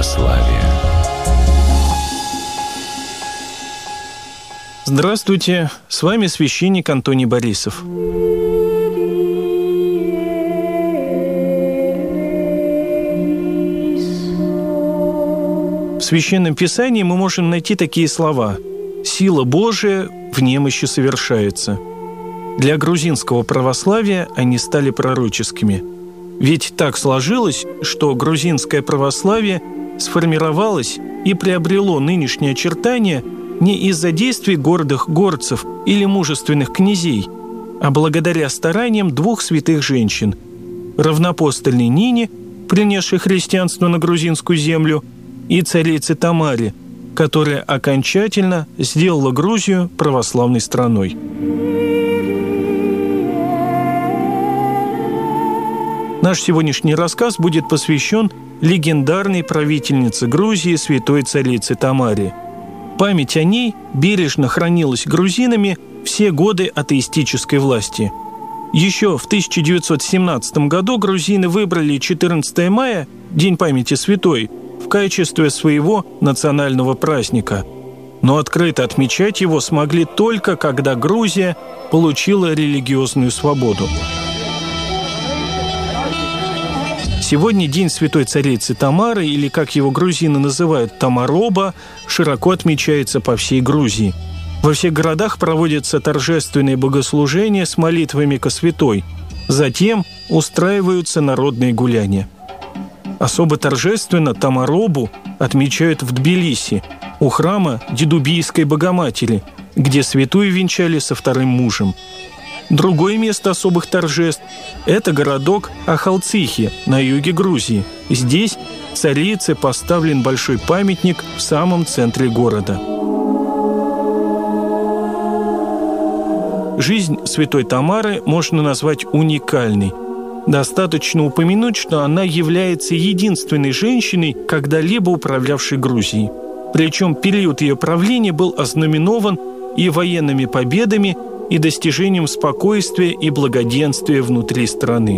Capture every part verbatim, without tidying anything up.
православия. Здравствуйте, с вами священник Антоний Борисов. В Священном Писании мы можем найти такие слова: «Сила Божия в немощи совершается». Для грузинского православия они стали пророческими. Ведь так сложилось, что грузинское православие сформировалось и приобрело нынешние очертания не из-за действий гордых горцев или мужественных князей, а благодаря стараниям двух святых женщин – равноапостольной Нине, принесшей христианство на грузинскую землю, и царице Тамаре, которая окончательно сделала Грузию православной страной. Наш сегодняшний рассказ будет посвящен легендарной правительнице Грузии, святой царице Тамаре. Память о ней бережно хранилась грузинами все годы атеистической власти. Еще в тысяча девятьсот семнадцатом году грузины выбрали четырнадцатое мая, День памяти святой, в качестве своего национального праздника. Но открыто отмечать его смогли только когда Грузия получила религиозную свободу. Сегодня День святой царицы Тамары, или, как его грузины называют, Тамароба, широко отмечается по всей Грузии. Во всех городах проводятся торжественные богослужения с молитвами ко святой. Затем устраиваются народные гуляния. Особо торжественно Тамаробу отмечают в Тбилиси, у храма Дедубийской Богоматери, где святую венчали со вторым мужем. Другое место особых торжеств – это городок Ахалцихи на юге Грузии. Здесь царице поставлен большой памятник в самом центре города. Жизнь святой Тамары можно назвать уникальной. Достаточно упомянуть, что она является единственной женщиной, когда-либо управлявшей Грузией. Причем период ее правления был ознаменован и военными победами, и достижением спокойствия и благоденствия внутри страны.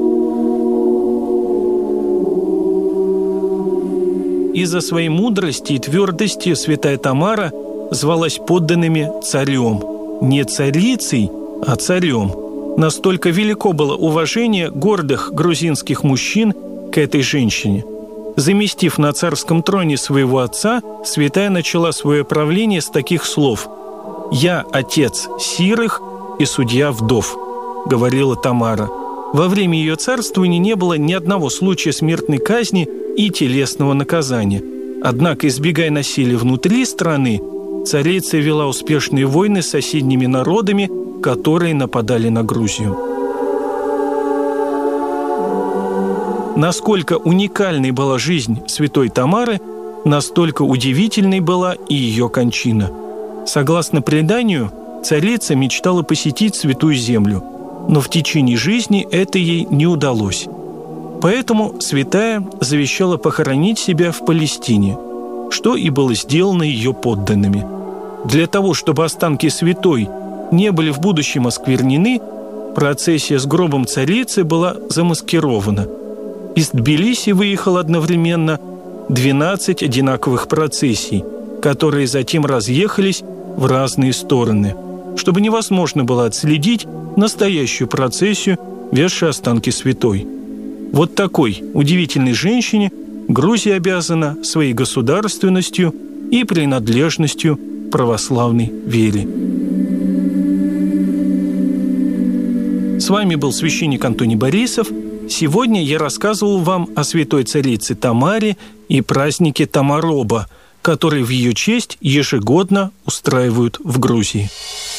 Из-за своей мудрости и твердости святая Тамара звалась подданными царем. Не царицей, а царем. Настолько велико было уважение гордых грузинских мужчин к этой женщине. Заместив на царском троне своего отца, святая начала свое правление с таких слов: «Я отец сирых и судья вдов», — говорила Тамара. Во время ее царствования не было ни одного случая смертной казни и телесного наказания. Однако, избегая насилия внутри страны, царица вела успешные войны с соседними народами, которые нападали на Грузию. Насколько уникальной была жизнь святой Тамары, настолько удивительной была и ее кончина. Согласно преданию, царица мечтала посетить Святую Землю, но в течение жизни это ей не удалось. Поэтому святая завещала похоронить себя в Палестине, что и было сделано ее подданными. Для того, чтобы останки святой не были в будущем осквернены, процессия с гробом царицы была замаскирована. Из Тбилиси выехало одновременно двенадцать одинаковых процессий, которые затем разъехались в разные стороны, чтобы невозможно было отследить настоящую процессию, везшую останки святой. Вот такой удивительной женщине Грузия обязана своей государственностью и принадлежностью к православной вере. С вами был священник Антоний Борисов. Сегодня я рассказывал вам о святой царице Тамаре и празднике Тамароба, который в ее честь ежегодно устраивают в Грузии.